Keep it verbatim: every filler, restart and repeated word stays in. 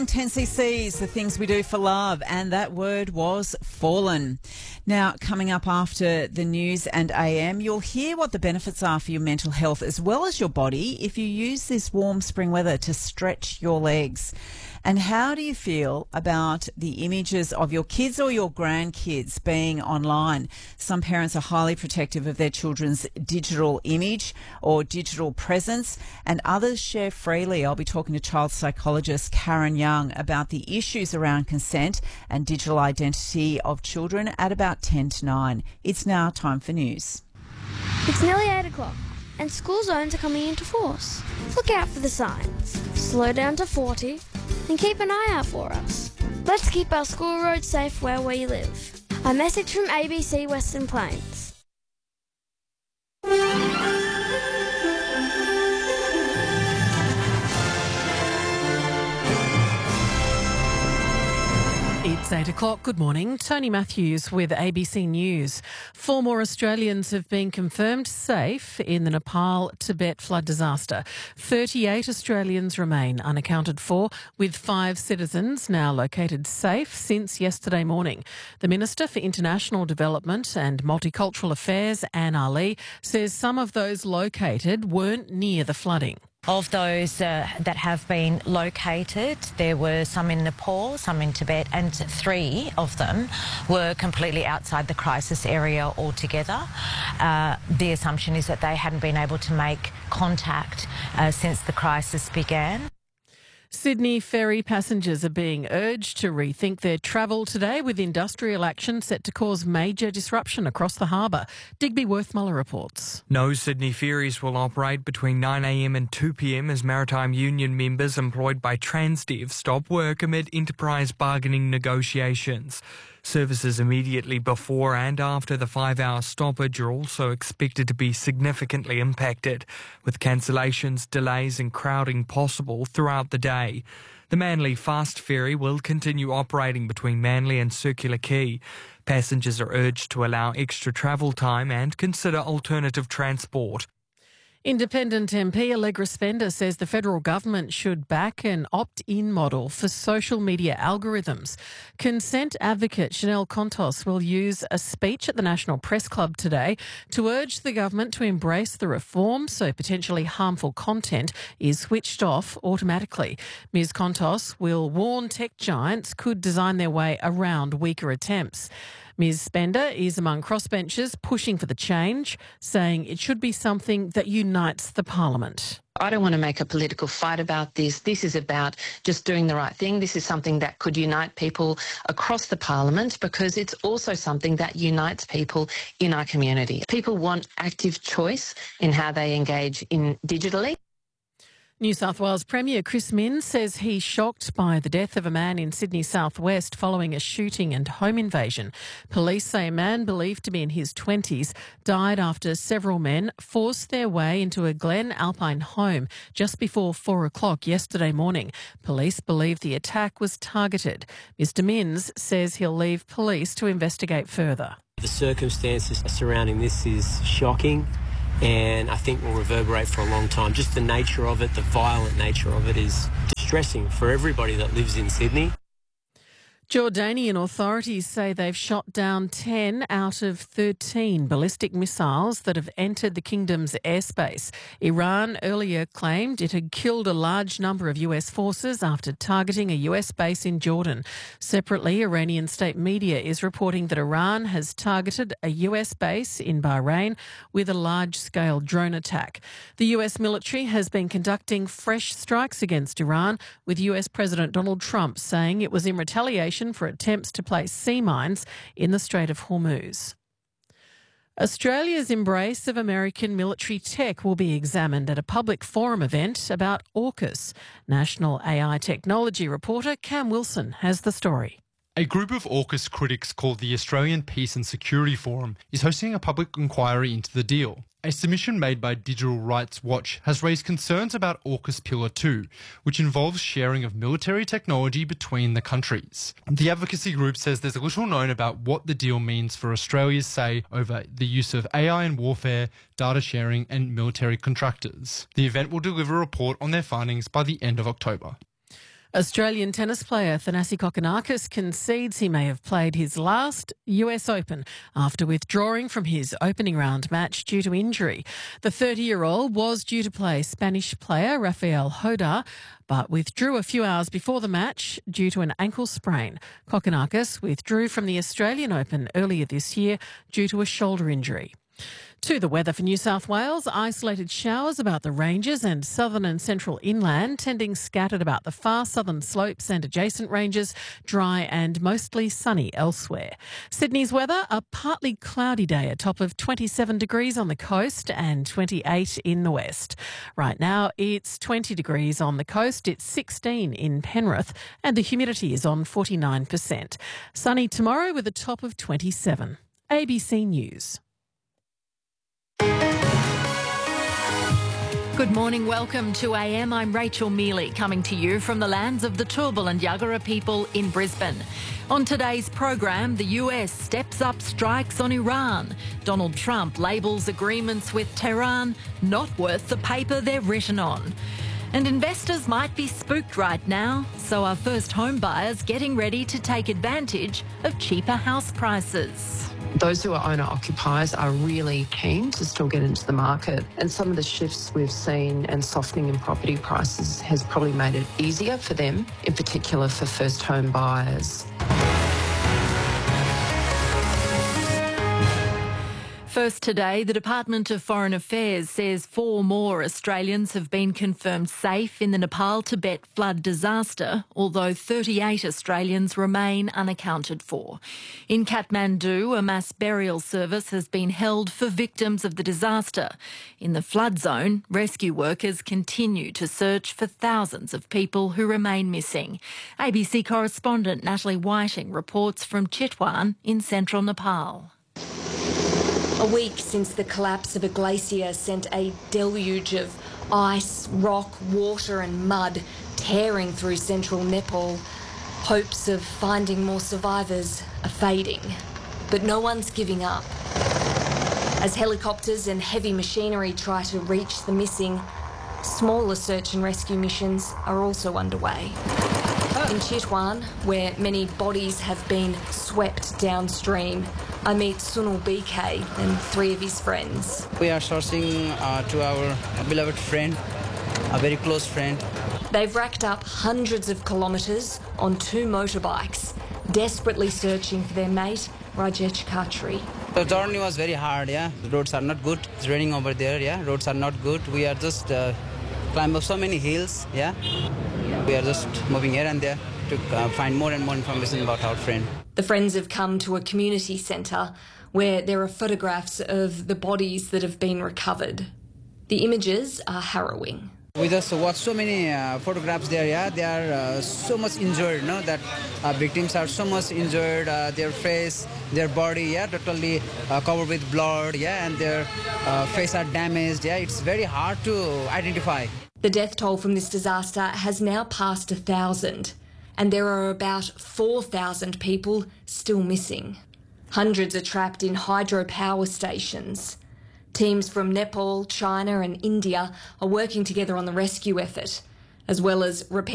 morning, ten C Cs, the things we do for love, and that word was fallen. Now, coming up after the news and A M, you'll hear what the benefits are for your mental health as well as your body if you use this warm spring weather to stretch your legs. And how do you feel about the images of your kids or your grandkids being online? Some parents are highly protective of their children's digital image or digital presence, and others share freely. I'll be talking to child psychologist Karen Young about the issues around consent and digital identity of children at about ten to nine. It's now time for news. It's nearly eight o'clock and school zones are coming into force. Look out for the signs. Slow down to forty and keep an eye out for us. Let's keep our school roads safe where we live. A message from A B C Western Plains. It's eight o'clock. Good morning. Tony Matthews with A B C News. Four more Australians have been confirmed safe in the Nepal-Tibet flood disaster. thirty-eight Australians remain unaccounted for, with five citizens now located safe since yesterday morning. The Minister for International Development and Multicultural Affairs, Anne Ali, says some of those located weren't near the flooding. Of those uh, that have been located, there were some in Nepal, some in Tibet, and three of them were completely outside the crisis area altogether. Uh, the assumption is that they hadn't been able to make contact uh, since the crisis began. Sydney ferry passengers are being urged to rethink their travel today, with industrial action set to cause major disruption across the harbour. Digby Worthmuller reports. No Sydney ferries will operate between nine a m and two p m as Maritime Union members employed by Transdev stop work amid enterprise bargaining negotiations. Services immediately before and after the five-hour stoppage are also expected to be significantly impacted, with cancellations, delays and crowding possible throughout the day. The Manly Fast Ferry will continue operating between Manly and Circular Quay. Passengers are urged to allow extra travel time and consider alternative transport. Independent M P Allegra Spender says the federal government should back an opt-in model for social media algorithms. Consent advocate Chanel Contos will use a speech at the National Press Club today to urge the government to embrace the reform so potentially harmful content is switched off automatically. Miz Contos will warn tech giants could design their way around weaker attempts. Miz Spender is among crossbenchers pushing for the change, saying it should be something that unites the parliament. I don't want to make a political fight about this. This is about just doing the right thing. This is something that could unite people across the parliament because it's also something that unites people in our community. People want active choice in how they engage in digitally. New South Wales Premier Chris Minns says he's shocked by the death of a man in Sydney southwest following a shooting and home invasion. Police say a man believed to be in his twenties died after several men forced their way into a Glen Alpine home just before four o'clock yesterday morning. Police believe the attack was targeted. Mister Minns says he'll leave police to investigate further. The circumstances surrounding this is shocking, and I think will reverberate for a long time. Just the nature of it, the violent nature of it is distressing for everybody that lives in Sydney. Jordanian authorities say they've shot down ten out of thirteen ballistic missiles that have entered the kingdom's airspace. Iran earlier claimed it had killed a large number of U S forces after targeting a U S base in Jordan. Separately, Iranian state media is reporting that Iran has targeted a U S base in Bahrain with a large-scale drone attack. The U S military has been conducting fresh strikes against Iran, with U S President Donald Trump saying it was in retaliation for attempts to place sea mines in the Strait of Hormuz. Australia's embrace of American military tech will be examined at a public forum event about AUKUS. National A I technology reporter Cam Wilson has the story. A group of AUKUS critics called the Australian Peace and Security Forum is hosting a public inquiry into the deal. A submission made by Digital Rights Watch has raised concerns about AUKUS Pillar two, which involves sharing of military technology between the countries. The advocacy group says there's little known about what the deal means for Australia's say over the use of A I in warfare, data sharing and military contractors. The event will deliver a report on their findings by the end of October. Australian tennis player Thanasi Kokkinakis concedes he may have played his last U S Open after withdrawing from his opening round match due to injury. The thirty-year-old was due to play Spanish player Rafael Hodar, but withdrew a few hours before the match due to an ankle sprain. Kokkinakis withdrew from the Australian Open earlier this year due to a shoulder injury. To the weather for New South Wales, isolated showers about the ranges and southern and central inland, tending scattered about the far southern slopes and adjacent ranges, dry and mostly sunny elsewhere. Sydney's weather, a partly cloudy day, a top of twenty-seven degrees on the coast and twenty-eight in the west. Right now it's twenty degrees on the coast, it's sixteen in Penrith and the humidity is on forty-nine percent. Sunny tomorrow with a top of twenty-seven. A B C News. Good morning, welcome to A M. I'm Rachel Mealy, coming to you from the lands of the Turrbal and Yagara people in Brisbane. On today's program, the U S steps up strikes on Iran. Donald Trump labels agreements with Tehran not worth the paper they're written on. And investors might be spooked right now, so are first home buyers getting ready to take advantage of cheaper house prices. Those who are owner-occupiers are really keen to still get into the market, and some of the shifts we've seen and softening in property prices has probably made it easier for them, in particular for first home buyers. First today, the Department of Foreign Affairs says four more Australians have been confirmed safe in the Nepal-Tibet flood disaster, although thirty-eight Australians remain unaccounted for. In Kathmandu, a mass burial service has been held for victims of the disaster. In the flood zone, rescue workers continue to search for thousands of people who remain missing. A B C correspondent Natalie Whiting reports from Chitwan in central Nepal. A week since the collapse of a glacier sent a deluge of ice, rock, water and mud tearing through central Nepal, hopes of finding more survivors are fading. But no one's giving up. As helicopters and heavy machinery try to reach the missing, smaller search and rescue missions are also underway. In Chitwan, where many bodies have been swept downstream, I meet Sunil B K and three of his friends. We are searching uh, to our beloved friend, a very close friend. They've racked up hundreds of kilometres on two motorbikes, desperately searching for their mate, Rajesh Khatri. The journey was very hard, yeah. The roads are not good. It's raining over there, yeah. Roads are not good. We are just uh, climb up so many hills, yeah. We are just moving here and there to uh, find more and more information about our friend. The friends have come to a community centre where there are photographs of the bodies that have been recovered. The images are harrowing. We just watched so many uh, photographs there, yeah. They are uh, so much injured, no? That uh, victims are so much injured. Uh, their face, their body, yeah, totally uh, covered with blood, yeah, and their uh, face are damaged, yeah. It's very hard to identify. The death toll from this disaster has now passed a thousand, and there are about four thousand people still missing. Hundreds are trapped in hydropower stations. Teams from Nepal, China and India are working together on the rescue effort, as well as repair